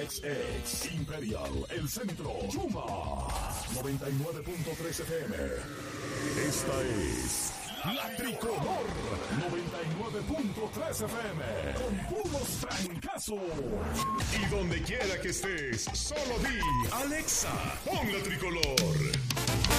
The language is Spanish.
XX, Imperial, El Centro, Yuma, 99.3 FM. Esta es La Tricolor, 99.3 FM, con puros trancazos. Y donde quiera que estés, solo di, Alexa, pon La Tricolor.